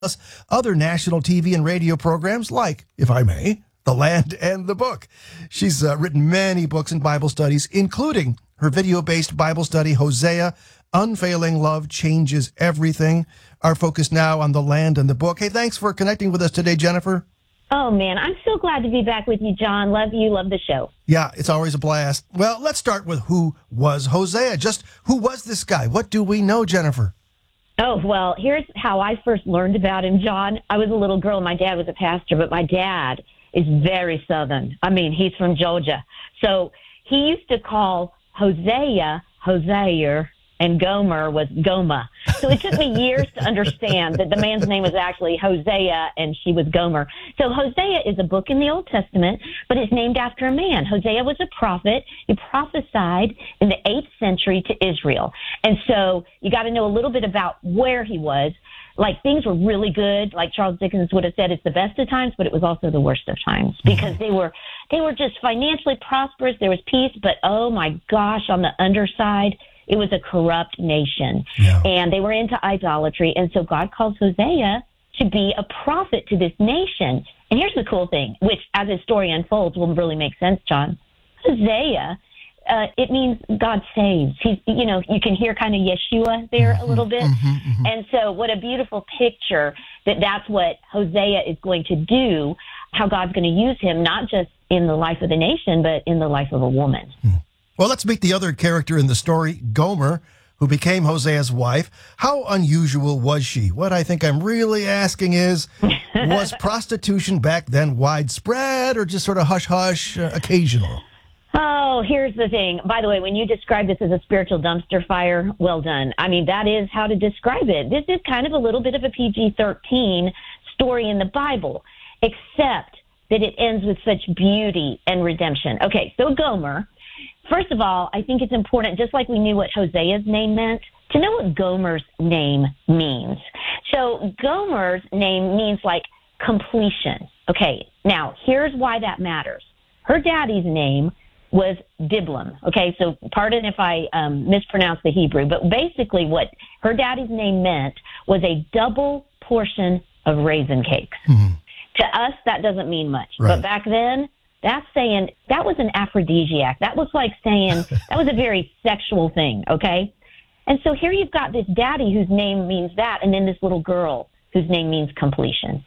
plus other national TV and radio programs like, if I may, The Land and the Book. She's written many books and Bible studies, including her video-based Bible study, Hosea, Unfailing Love Changes Everything. Our focus now on The Land and the Book. Hey, thanks for connecting with us today, Jennifer. Oh, man, I'm so glad to be back with you, John. Love you. Love the show. Yeah, it's always a blast. Well, let's start with who was Hosea. Just who was this guy? What do we know, Jennifer? Oh, well, here's how I first learned about him, John. I was a little girl. My dad was a pastor, but my dad is very Southern. I mean, he's from Georgia. So he used to call Hosea, Hosea, and Gomer was Goma. So it took me years to understand that the man's name was actually Hosea and she was Gomer. So Hosea is a book in the Old Testament, but it's named after a man. Hosea was a prophet. He prophesied in the 8th century to Israel. And so you got to know a little bit about where he was. Like, things were really good. Like Charles Dickens would have said, it's the best of times, but it was also the worst of times because they were just financially prosperous. There was peace, but oh my gosh, on the underside, it was a corrupt nation, and they were into idolatry. And so God calls Hosea to be a prophet to this nation. And here's the cool thing, which as his story unfolds will really make sense, John. Hosea, it means God saves. He's, you can hear kind of Yeshua there a little bit. And so what a beautiful picture that's what Hosea is going to do, how God's going to use him, not just in the life of the nation, but in the life of a woman. Well, let's meet the other character in the story, Gomer, who became Hosea's wife. How unusual was she? What I think I'm really asking is, was prostitution back then widespread or just sort of hush-hush, occasional? Oh, here's the thing. By the way, when you describe this as a spiritual dumpster fire, well done. I mean, that is how to describe it. This is kind of a little bit of a PG-13 story in the Bible, except that it ends with such beauty and redemption. Okay, so Gomer. First of all, I think it's important, just like we knew what Hosea's name meant, to know what Gomer's name means. So Gomer's name means like completion. Okay, now here's why that matters. Her daddy's name was Diblam. Okay, so pardon if I mispronounce the Hebrew, but basically what her daddy's name meant was a double portion of raisin cakes. To us, that doesn't mean much. Right. But back then, that's saying that was an aphrodisiac. That was like saying that was a very sexual thing, okay? And so here you've got this daddy whose name means that, and then this little girl whose name means completion.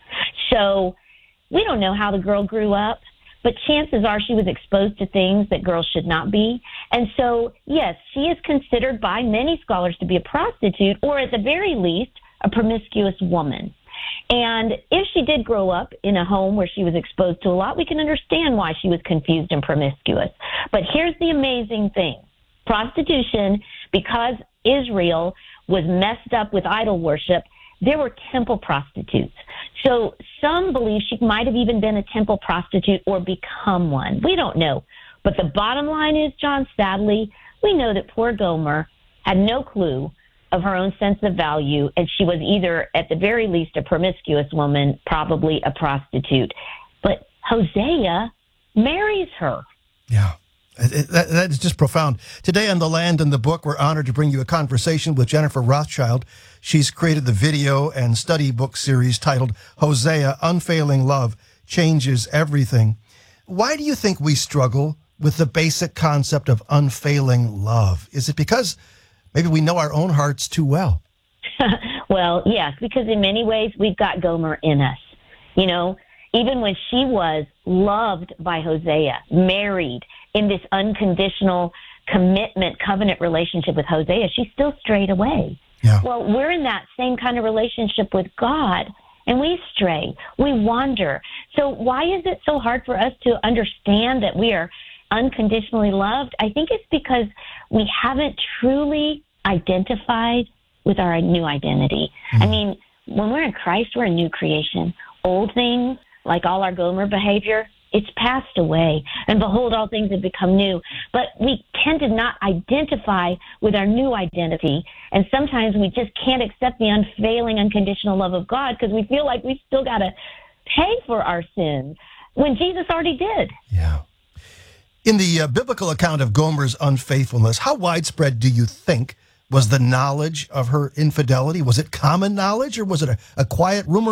So we don't know how the girl grew up, but chances are she was exposed to things that girls should not be. And so, yes, she is considered by many scholars to be a prostitute, or at the very least, a promiscuous woman. And if she did grow up in a home where she was exposed to a lot, we can understand why she was confused and promiscuous. But here's the amazing thing. Prostitution, because Israel was messed up with idol worship, there were temple prostitutes. So some believe she might have even been a temple prostitute or become one. We don't know. But the bottom line is, John, sadly, we know that poor Gomer had no clue of her own sense of value, and she was either, at the very least, a promiscuous woman, probably a prostitute. But Hosea marries her. Yeah, that is just profound. Today on The Land and the Book, we're honored to bring you a conversation with Jennifer Rothschild. She's created the video and study book series titled Hosea, Unfailing Love Changes Everything. Why do you think we struggle with the basic concept of unfailing love? Is it because maybe we know our own hearts too well? Well, yes, because in many ways we've got Gomer in us. You know, even when she was loved by Hosea, married in this unconditional commitment, covenant relationship with Hosea, she still strayed away. Yeah. Well, we're in that same kind of relationship with God, and we stray, we wander. So why is it so hard for us to understand that we are unconditionally loved? I think it's because we haven't truly identified with our new identity. I mean, when we're in Christ, we're a new creation. Old things, like all our Gomer behavior, it's passed away. And behold, all things have become new. But we tend to not identify with our new identity. And sometimes we just can't accept the unfailing, unconditional love of God because we feel like we still got to pay for our sins when Jesus already did. Yeah. In the biblical account of Gomer's unfaithfulness, how widespread do you think was the knowledge of her infidelity? Was it common knowledge, or was it a quiet rumor